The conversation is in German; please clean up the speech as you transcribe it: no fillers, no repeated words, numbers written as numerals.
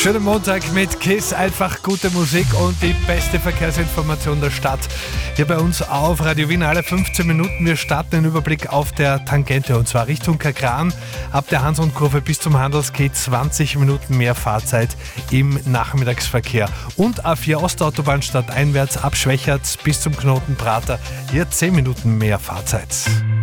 Schönen Montag mit KISS, einfach gute Musik und die beste Verkehrsinformation der Stadt. Hier bei uns auf Radio Wien alle 15 Minuten. Wir starten den Überblick auf der Tangente und zwar Richtung Kagran. Ab der Hans-und-Kurve bis zum Handelsgate 20 Minuten mehr Fahrzeit im Nachmittagsverkehr. Und A4 Ostautobahn stadteinwärts ab Schwächert bis zum Knoten Prater. Hier 10 Minuten mehr Fahrzeit.